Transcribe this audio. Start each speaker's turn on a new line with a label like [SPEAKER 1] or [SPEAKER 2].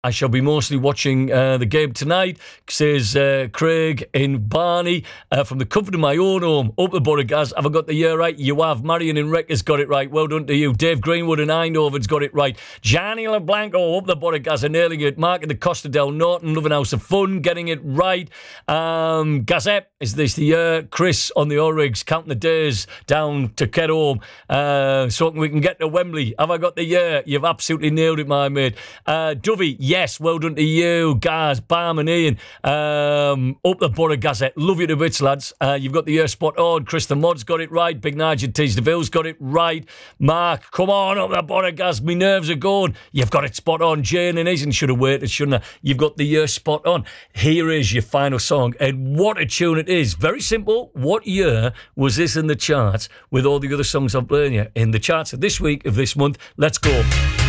[SPEAKER 1] I shall be mostly watching the game tonight, says Craig in Barney. From the comfort of my own home, up the Borough Gaz. Have I got the year right? You have. Marion in Wreckers got it right. Well done to you. Dave Greenwood in Eindhoven's got it right. Gianni LeBlanco up the Borough Gaz are nailing it. Mark in the Costa del Norton, Loving House of Fun, getting it right. Gazette, is this the year? Chris on the O-Rigs, counting the days down to get home so we can get to Wembley. Have I got the year? You've absolutely nailed it, my mate. Dovey, yes, well done to you, Gaz, Bam and Ian. Up the Borough Gazette. Love you to bits, lads. You've got the year spot on. Chris the Mod's got it right. Big Nigel Teasdeville's got it right. Mark, come on, up the Borough Gaz. My nerves are going. You've got it spot on. Jane and Ian should have waited, shouldn't I? You've got the year spot on. Here is your final song. And what a tune it is. Very simple. What year was this in the charts with all the other songs I'm playing you? In the charts of this week, of this month. Let's go.